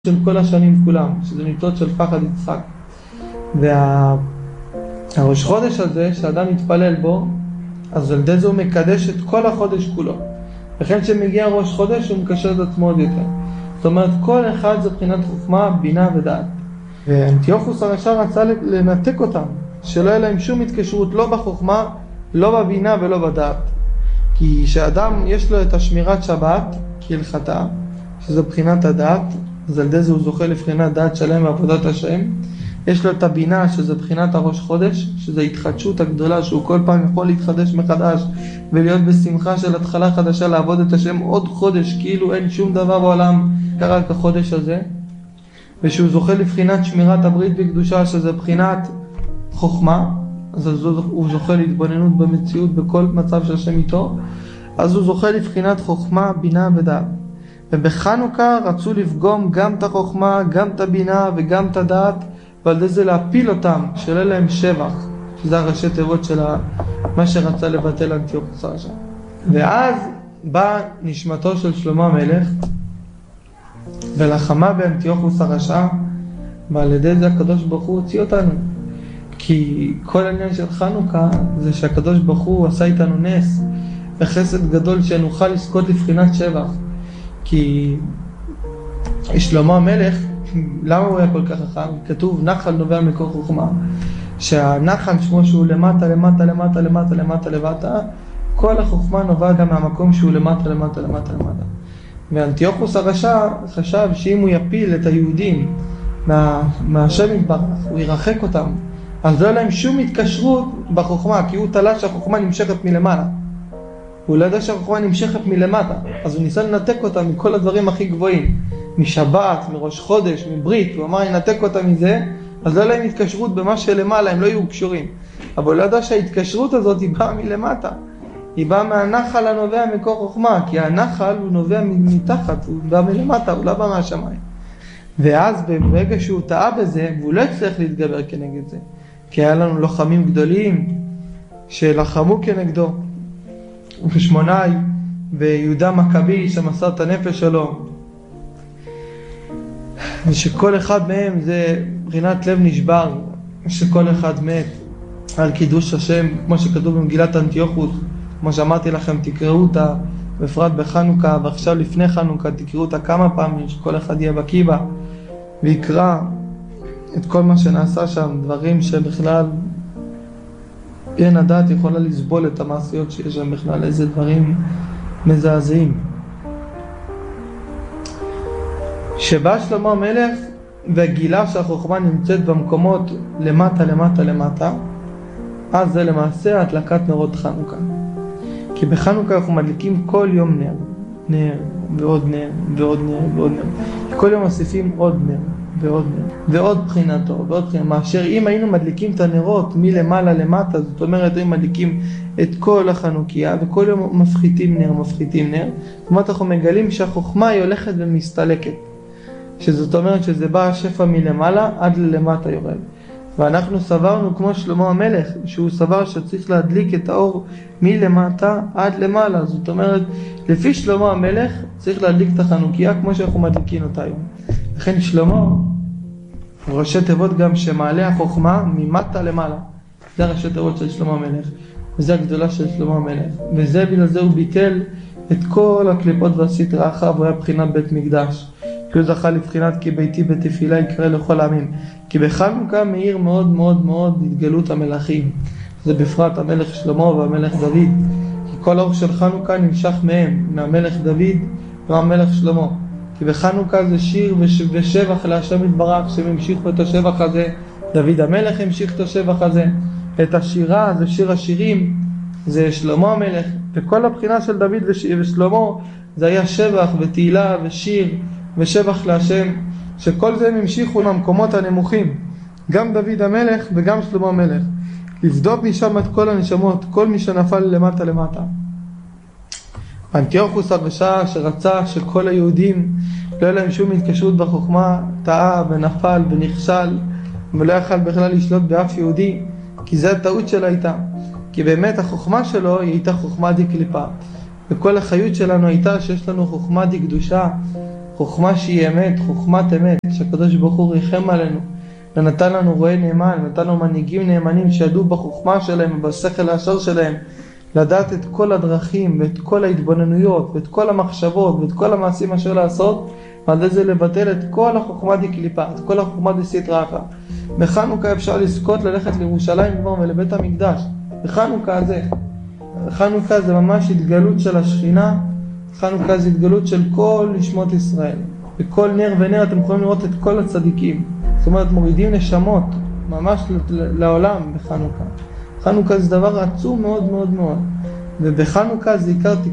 של כל השנים כולם, שזה ניצוץ של פחד יצחק. והראש חודש הזה, שאדם מתפלל בו, אז על ידי זה הוא מקדש את כל החודש כולו. לכן שמגיע ראש חודש הוא מקשר את עצמו עוד יותר. זאת אומרת, כל אחד זה בחינת חוכמה, בינה ודעת. ואנטיוכוס הרשע רצה לנתק אותם, שלא יהיה להם שום התקשרות, לא בחוכמה, לא בבינה ולא בדעת. כי שאדם יש לו את השמירת שבת, כהלכתה, שזה בחינת הדעת, אז על ידי זה הוא זוכה לבחינת דעת שלם ועבודת השם. יש לו את הבינה, שזה בחינת הראש חודש, שזה התחדשות הגדולה, שהוא כל פעם יכול להתחדש מחדש, ולהיות בשמחה של התחלה חדשה, לעבוד את השם עוד חודש, כאילו אין שום דבר בעולם קרה כחודש הזה. ושהוא זוכה לבחינת שמירת הברית בקדושה, שזה בחינת חוכמה, אז הוא זוכה להתבוננות במציאות בכל מצב שהשם איתו, אז הוא זוכה לבחינת חוכמה, בינה ודעת. ובחנוכה רצו לפגום גם את החוכמה, גם את הבינה וגם את הדעת, ועל ידי זה להפיל אותם, שלא להם שבח, שזה הראשי תיבות של מה שרצה לבטל אנטיוכוס הרשע. ואז בא נשמתו של שלמה המלך, ולחמה באנטיוכוס הרשע, ועל ידי זה הקדוש ברוך הוא הוציא אותנו. כי כל העניין של חנוכה זה שהקדוש ברוך הוא עשה איתנו נס, וחסד גדול שנוכל לזכות לבחינת שבח. כי שלמה המלך, למה הוא היה כל כך חכם? כתוב נחל נובע מקור חוכמה, שהנחל שמו שהוא למטה למטה למטה למטה למטה למטה, כל החוכמה נובע גם מהמקום שהוא למטה למטה למטה למטה. ואנטיוכוס הרשע חשב שאם הוא יפיל את היהודים מהשם יתברך, הוא ירחק אותם, אז לא היה להם שום התקשרות בחוכמה, כי הוא תלה שהחוכמה נמשכת מלמעלה. הוא לא ידע שהחוכמה נמשכת מלמטה, אז הוא ניסה לנתק אותה מכל הדברים הכי גבוהים, משבת, מראש חודש, מברית. הוא אמר ינתק אותה מזה, אז לא היה להם התקשרות במה שלמעלה, הם לא יהיו קשורים. אבל הוא לא ידע שההתקשרות הזאת היא באה מלמטה, היא באה מהנחל הנובע מקור חוכמה, כי הנחל הוא נובע מתחת, הוא בא מלמטה, הוא לא בא מהשמיים. ואז ברגע שהוא טעה בזה, והוא לא הצליח להתגבר כנגד זה, כי היה לנו לוחמים גדולים שלחמו כנגדו, ושמוני ויהודה מכבי שמסר את הנפש שלו, ושכל אחד מהם זה בחינת לב נשבר, שכל אחד מת על קידוש השם, כמו שכתוב במגילת אנטיוכוס, כמו שאמרתי לכם, תקראו אותה בפרט בחנוכה, ועכשיו לפני חנוכה תקראו אותה כמה פעמים, שכל אחד יהיה בקיא בה ויקרא את כל מה שנעשה שם, דברים שבכלל אין הדעת יכולה לסבול את המעשיות שיש שם בכלל, איזה דברים מזעזעים. שבא שלמה המלך וגילה שהחוכמה נמצאת במקומות למטה למטה למטה, אז זה למעשה הדלקת נרות חנוכה. כי בחנוכה אנחנו מדליקים כל יום נר, נר ועוד נר ועוד נר ועוד נר. כל יום מוסיפים עוד נר ועוד נר ועוד בחינתו ועוד בחינה. מאשר אם היינו מדליקים את הנרות מלמעלה למטה, זאת אומרת אם מדליקים את כל החנוכיה וכל יום מפחיתים נר מפחיתים נר, זאת אומרת אנחנו מגלים שהחוכמה היא הולכת ומסתלקת, שזאת אומרת שזה בא השפע מלמעלה עד למטה יורד. ואנחנו סברנו כמו שלמה המלך, שהוא סבר שצריך להדליק את האור מלמטה עד למעלה. זאת אומרת, לפי שלמה המלך צריך להדליק את החנוכיה כמו שאנחנו מדליקים אותה היום. לכן שלמה, ראשי תיבות גם שמעלה החוכמה ממטה למעלה. זה ראשי תיבות של שלמה המלך, וזה הגדולה של שלמה המלך. וזה בגלל זה הוא ביטל את כל הקליפות והסטרא אחרא, והוא היה בחינת בית מקדש. כי הוא זכה לבחינת כי ביתי בתפילה יקרא לכל העמים. כי בחנוכה מאיר מאוד מאוד מאוד התגלות המלכים. זה בפרט המלך שלמה והמלך דוד. כי כל האור של חנוכה נמשך מהם, מהמלך דוד והמלך שלמה. כי בחנוכה זה שיר ושבח להשם יתברך, שהם המשיכו את השבח הזה. דוד המלך המשיך את השבח הזה. את השירה, זה שיר השירים, זה שלמה המלך. וכל הבחינה של דוד ושלמה זה היה שבח ותהילה ושיר ושבח להשם, שכל זה הם המשיכו למקומות הנמוכים, גם דוד המלך וגם שלמה המלך, לבדוק משם את כל הנשמות, כל מי שנפל למטה למטה. אנטיוכוס הרשע שרצה שכל היהודים לא היה להם שום התקשרות בחוכמה, טעה ונפל ונכשל, ולא יכל בכלל לשלוט באף יהודי, כי זה הטעות שלה הייתה. כי באמת החוכמה שלו היא הייתה חוכמה די קליפה, וכל החיות שלנו הייתה שיש לנו חוכמה די קדושה, חוכמה שהיא אמת, חוכמת אמת, שהקדוש ברוך הוא ריחם עלינו, ונתן לנו רועה נאמן, ונתן לנו מנהיגים נאמנים שידעו בחוכמה שלהם ובשכל הישר שלהם, לדעת את כל הדרכים ואת כל ההתבוננויות ואת כל המחשבות ואת כל המעשים אשר לעשות, ועל זה לבטל את כל החוכמה דקליפה, את כל החוכמה דסתרא אחרא. בחנוכה אפשר לזכות ללכת לירושלים כבר ולבית המקדש. בחנוכה הזה. חנוכה זה ממש התגלות של השכינה, חנוכה זה התגלות של כל נשמות ישראל. בכל נר ונר אתם יכולים לראות את כל הצדיקים. זאת אומרת, מורידים נשמות ממש לעולם בחנוכה. חנוכה זה דבר עצום מאוד מאוד מאוד. ובחנוכה זה עיקר